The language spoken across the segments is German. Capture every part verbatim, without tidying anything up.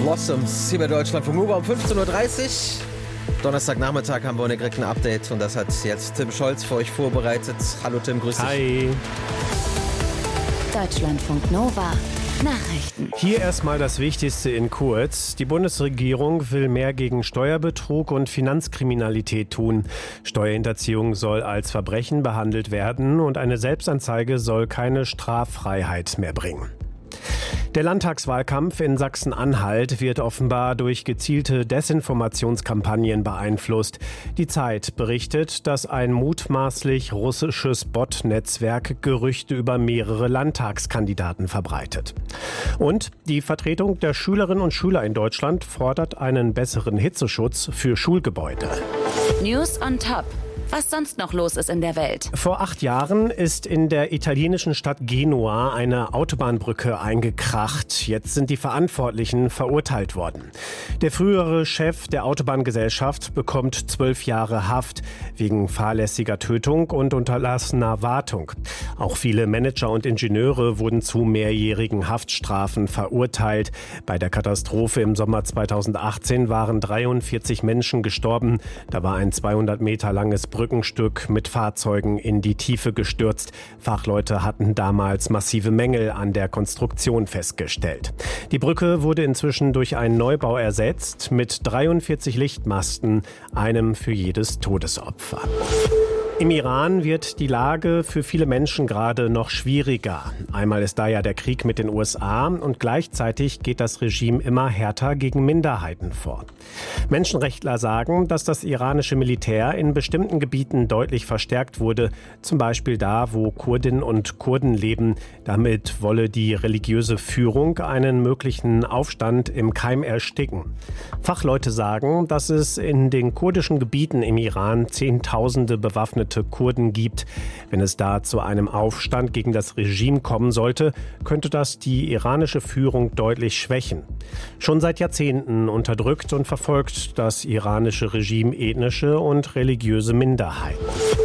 Blossoms hier bei Deutschlandfunk Nova um fünfzehn Uhr dreißig. Donnerstagnachmittag haben wir einen direkten Update und das hat jetzt Tim Scholz für euch vorbereitet. Hallo Tim, grüß dich. Hi. Deutschlandfunk Nova. Nachrichten. Hier erstmal das Wichtigste in kurz. Die Bundesregierung will mehr gegen Steuerbetrug und Finanzkriminalität tun. Steuerhinterziehung soll als Verbrechen behandelt werden und eine Selbstanzeige soll keine Straffreiheit mehr bringen. Der Landtagswahlkampf in Sachsen-Anhalt wird offenbar durch gezielte Desinformationskampagnen beeinflusst. Die Zeit berichtet, dass ein mutmaßlich russisches Bot-Netzwerk Gerüchte über mehrere Landtagskandidaten verbreitet. Und die Vertretung der Schülerinnen und Schüler in Deutschland fordert einen besseren Hitzeschutz für Schulgebäude. News on Top. Was sonst noch los ist in der Welt. Vor acht Jahren ist in der italienischen Stadt Genua eine Autobahnbrücke eingekracht. Jetzt sind die Verantwortlichen verurteilt worden. Der frühere Chef der Autobahngesellschaft bekommt zwölf Jahre Haft wegen fahrlässiger Tötung und unterlassener Wartung. Auch viele Manager und Ingenieure wurden zu mehrjährigen Haftstrafen verurteilt. Bei der Katastrophe im Sommer zweitausendachtzehn waren dreiundvierzig Menschen gestorben. Da war ein zweihundert Meter langes Brückenstück mit Fahrzeugen in die Tiefe gestürzt. Fachleute hatten damals massive Mängel an der Konstruktion festgestellt. Die Brücke wurde inzwischen durch einen Neubau ersetzt mit dreiundvierzig Lichtmasten, einem für jedes Todesopfer. Im Iran wird die Lage für viele Menschen gerade noch schwieriger. Einmal ist da ja der Krieg mit den U S A und gleichzeitig geht das Regime immer härter gegen Minderheiten vor. Menschenrechtler sagen, dass das iranische Militär in bestimmten Gebieten deutlich verstärkt wurde, zum Beispiel da, wo Kurdinnen und Kurden leben. Damit wolle die religiöse Führung einen möglichen Aufstand im Keim ersticken. Fachleute sagen, dass es in den kurdischen Gebieten im Iran Zehntausende bewaffnete Kurden gibt. Wenn es da zu einem Aufstand gegen das Regime kommen sollte, könnte das die iranische Führung deutlich schwächen. Schon seit Jahrzehnten unterdrückt und verfolgt das iranische Regime ethnische und religiöse Minderheiten.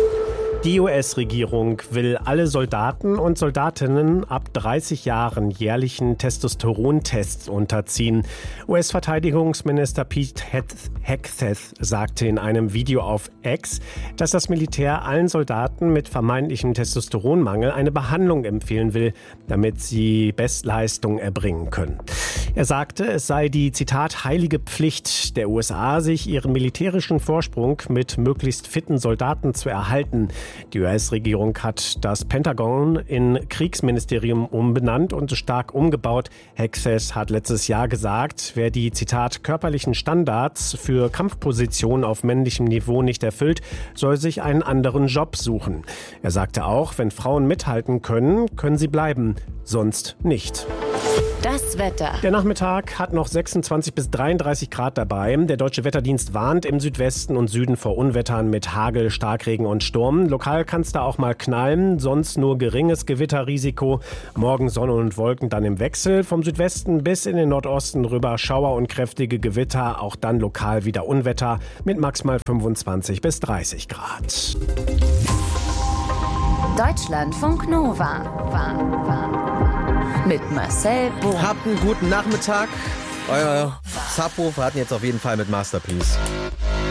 Die U S-Regierung will alle Soldaten und Soldatinnen ab dreißig Jahren jährlichen Testosterontests unterziehen. U S-Verteidigungsminister Pete Hegseth sagte in einem Video auf X, dass das Militär allen Soldaten mit vermeintlichem Testosteronmangel eine Behandlung empfehlen will, damit sie Bestleistung erbringen können. Er sagte, es sei die, Zitat, heilige Pflicht der U S A, sich ihren militärischen Vorsprung mit möglichst fitten Soldaten zu erhalten. Die U S-Regierung hat das Pentagon in Kriegsministerium umbenannt und stark umgebaut. Hegseth hat letztes Jahr gesagt, wer die, Zitat, körperlichen Standards für Kampfpositionen auf männlichem Niveau nicht erfüllt, soll sich einen anderen Job suchen. Er sagte auch, wenn Frauen mithalten können, können sie bleiben, sonst nicht. Das Wetter. Der Nachmittag hat noch sechsundzwanzig bis dreiunddreißig Grad dabei. Der Deutsche Wetterdienst warnt im Südwesten und Süden vor Unwettern mit Hagel, Starkregen und Sturm. Lokal kann es da auch mal knallen, sonst nur geringes Gewitterrisiko. Morgen Sonne und Wolken dann im Wechsel. Vom Südwesten bis in den Nordosten rüber Schauer und kräftige Gewitter. Auch dann lokal wieder Unwetter mit maximal fünfundzwanzig bis dreißig Grad. Deutschlandfunk Nova. War, war. Mit Marcel Bohn. Habt einen guten Nachmittag. Euer Subwoofer hatten jetzt auf jeden Fall mit Masterpiece.